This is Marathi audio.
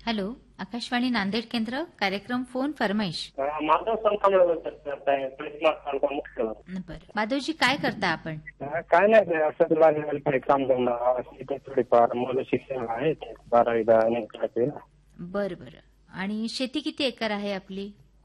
हॅलो, आकाशवाणी नांदेड केंद्र, कार्यक्रम फोन फरमाईश. माधव संतांबरोबर करताय मुख्य. बरं, माधवजी काय करता आपण? काय नाही, असं लागेल काही काम धंदा थोडीफार मुलं शिक्षण आहेत 12वी. बरं बरं. आणि शेती किती एकर आहे आपली?